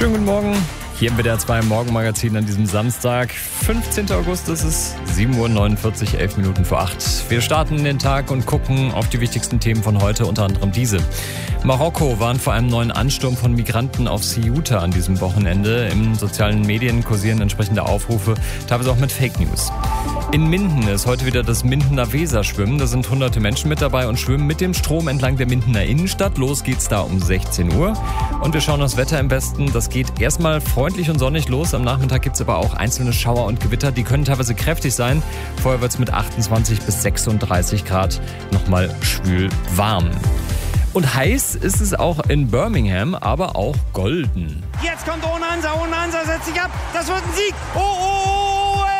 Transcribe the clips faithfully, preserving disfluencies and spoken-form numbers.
Schönen guten Morgen. Hier im W D R zwei Morgenmagazin an diesem Samstag, fünfzehnten August, es ist sieben Uhr neunundvierzig, elf Minuten vor acht. Wir starten in den Tag und gucken auf die wichtigsten Themen von heute, unter anderem diese. Marokko warnt vor einem neuen Ansturm von Migranten auf Ceuta an diesem Wochenende. In sozialen Medien kursieren entsprechende Aufrufe, teilweise auch mit Fake News. In Minden ist heute wieder das Mindener Weserschwimmen. Da sind hunderte Menschen mit dabei und schwimmen mit dem Strom entlang der Mindener Innenstadt. Los geht's da um sechzehn Uhr. Und wir schauen das Wetter im Besten. Das geht erstmal freundlich und sonnig los. Am Nachmittag gibt's aber auch einzelne Schauer und Gewitter. Die können teilweise kräftig sein. Vorher wird's mit achtundzwanzig bis sechsunddreißig Grad nochmal schwül warm. Und heiß ist es auch in Birmingham, aber auch golden. Jetzt kommt Onansa, Onansa setzt sich ab. Das wird ein Sieg. Oh, oh, oh,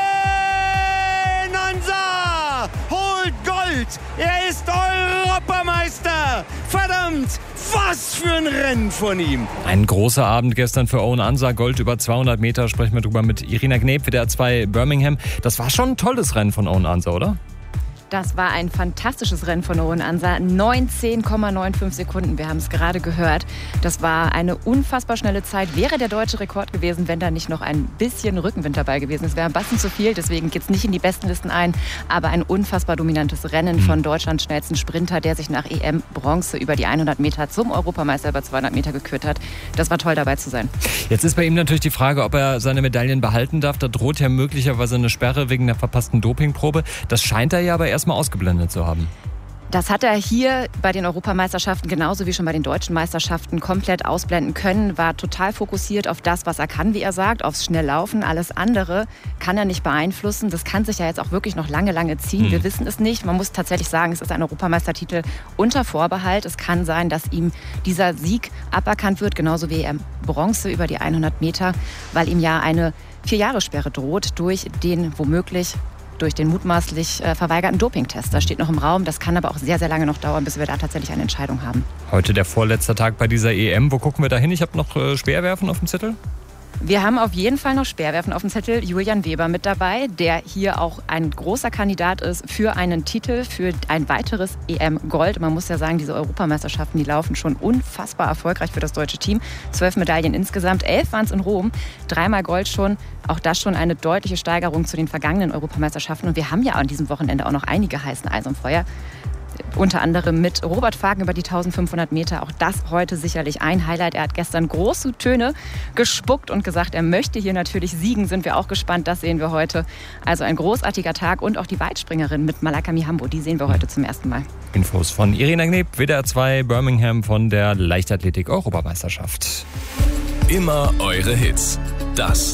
Onansa holt Gold. Er ist Europameister. Verdammt, was für ein Rennen von ihm. Ein großer Abend gestern für Onansa. Gold über zweihundert Meter. Sprechen wir drüber mit Irina Gneb, W D R zwei Birmingham. Das war schon ein tolles Rennen von Onansa, oder? Das war ein fantastisches Rennen von Onansa. neunzehn Komma fünfundneunzig Sekunden, wir haben es gerade gehört. Das war eine unfassbar schnelle Zeit. Wäre der deutsche Rekord gewesen, wenn da nicht noch ein bisschen Rückenwind dabei gewesen ist. Es wäre ein Batzen zu viel, deswegen geht es nicht in die besten Listen ein. Aber ein unfassbar dominantes Rennen von Deutschlands schnellsten Sprinter, der sich nach E M-Bronze über die hundert Meter zum Europameister über zweihundert Meter gekürt hat. Das war toll, dabei zu sein. Jetzt ist bei ihm natürlich die Frage, ob er seine Medaillen behalten darf. Da droht ja möglicherweise eine Sperre wegen der verpassten Dopingprobe. Das scheint er ja aber erst mal ausgeblendet zu haben. Das hat er hier bei den Europameisterschaften genauso wie schon bei den deutschen Meisterschaften komplett ausblenden können. War total fokussiert auf das, was er kann, wie er sagt, aufs Schnelllaufen. Alles andere kann er nicht beeinflussen. Das kann sich ja jetzt auch wirklich noch lange, lange ziehen. Hm. Wir wissen es nicht. Man muss tatsächlich sagen, es ist ein Europameistertitel unter Vorbehalt. Es kann sein, dass ihm dieser Sieg aberkannt wird, genauso wie er Bronze über die hundert Meter, weil ihm ja eine Vier-Jahres-Sperre droht durch den womöglich durch den mutmaßlich äh, verweigerten Dopingtest. Das steht noch im Raum. Das kann aber auch sehr, sehr lange noch dauern, bis wir da tatsächlich eine Entscheidung haben. Heute der vorletzte Tag bei dieser E M. Wo gucken wir da hin? Ich habe noch äh, Speerwerfen auf dem Zettel. Wir haben auf jeden Fall noch Speerwerfen auf dem Zettel. Julian Weber mit dabei, der hier auch ein großer Kandidat ist für einen Titel, für ein weiteres E M-Gold. Man muss ja sagen, diese Europameisterschaften, die laufen schon unfassbar erfolgreich für das deutsche Team. Zwölf Medaillen insgesamt, elf waren es in Rom, dreimal Gold schon. Auch das schon eine deutliche Steigerung zu den vergangenen Europameisterschaften. Und wir haben ja an diesem Wochenende auch noch einige heißen Eisen im Feuer. Unter anderem mit Robert Fagen über die eintausendfünfhundert Meter. Auch das heute sicherlich ein Highlight. Er hat gestern große Töne gespuckt und gesagt, er möchte hier natürlich siegen. Sind wir auch gespannt, das sehen wir heute. Also ein großartiger Tag. Und auch die Weitspringerin mit Malaka Mihambo, die sehen wir heute zum ersten Mal. Infos von Irina Gneb, W D R zwei Birmingham von der Leichtathletik-Europameisterschaft. Immer eure Hits. Das